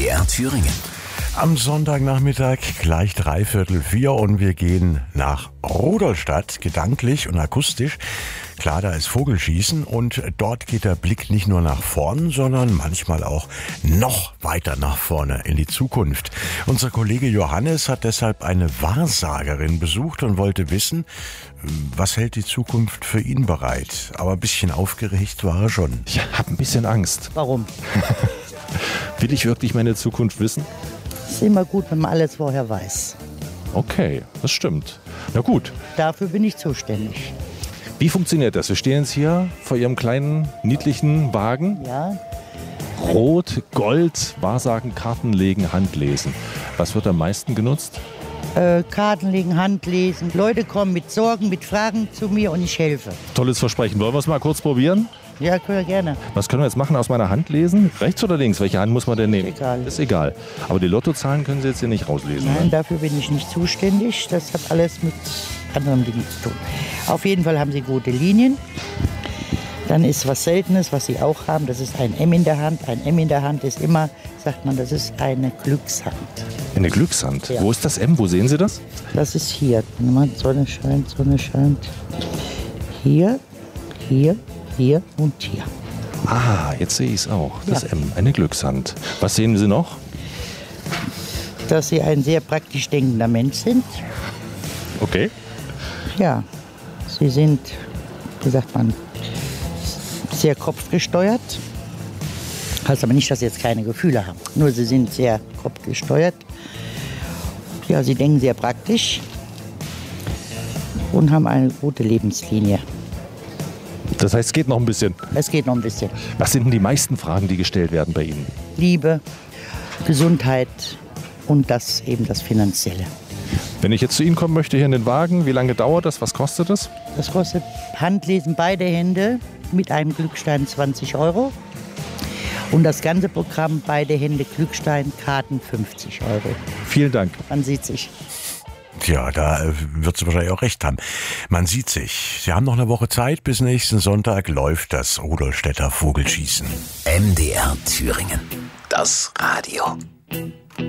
MDR Thüringen. Am Sonntagnachmittag gleich 3:45 und wir gehen nach Rudolstadt, gedanklich und akustisch. Klar, da ist Vogelschießen und dort geht der Blick nicht nur nach vorn, sondern manchmal auch noch weiter nach vorne in die Zukunft. Unser Kollege Johannes hat deshalb eine Wahrsagerin besucht und wollte wissen, was hält die Zukunft für ihn bereit. Aber ein bisschen aufgeregt war er schon. Ich habe ein bisschen Angst. Warum? Will ich wirklich meine Zukunft wissen? Es ist immer gut, wenn man alles vorher weiß. Okay, das stimmt. Na gut. Dafür bin ich zuständig. Wie funktioniert das? Wir stehen jetzt hier vor Ihrem kleinen, niedlichen Wagen. Ja, Rot, Gold, Wahrsagen, Karten legen, Handlesen. Was wird am meisten genutzt? Karten legen, Handlesen. Leute kommen mit Sorgen, mit Fragen zu mir und ich helfe. Tolles Versprechen. Wollen wir es mal kurz probieren? Ja, können wir gerne. Was können wir jetzt machen? Aus meiner Hand lesen? Rechts oder links? Welche Hand muss man denn nehmen? Ist egal. Ist egal. Aber die Lottozahlen können Sie jetzt hier nicht rauslesen. Nein, Ne? dafür bin ich nicht zuständig. Das hat alles mit anderen Dingen zu tun. Auf jeden Fall haben Sie gute Linien. Dann ist was Seltenes, was Sie auch haben. Das ist ein M in der Hand. Ein M in der Hand ist immer, sagt man, das ist eine Glückshand. Eine Glückshand. Ja. Wo ist das M? Wo sehen Sie das? Das ist hier. Sonne scheint, Sonne scheint. Hier, hier, hier und hier. Ah, jetzt sehe ich es auch. Das Ja. M, eine Glückshand. Was sehen Sie noch? Dass Sie ein sehr praktisch denkender Mensch sind. Okay. Ja, Sie sind, wie sagt man, sehr kopfgesteuert. Heißt aber nicht, dass Sie jetzt keine Gefühle haben. Nur Sie sind sehr kopfgesteuert. Ja, Sie denken sehr praktisch und haben eine gute Lebenslinie. Das heißt, es geht noch ein bisschen. Es geht noch ein bisschen. Was sind denn die meisten Fragen, die gestellt werden bei Ihnen? Liebe, Gesundheit und das eben das Finanzielle. Wenn ich jetzt zu Ihnen kommen möchte, hier in den Wagen, wie lange dauert das? Was kostet das? Das kostet Handlesen beide Hände mit einem Glückstein 20 €. Und das ganze Programm beide Hände Glückstein, Karten 50 €. Vielen Dank. Man sieht sich. Tja, da wird sie wahrscheinlich auch recht haben. Man sieht sich. Sie haben noch eine Woche Zeit. Bis nächsten Sonntag läuft das Rudolstädter Vogelschießen. MDR Thüringen. Das Radio.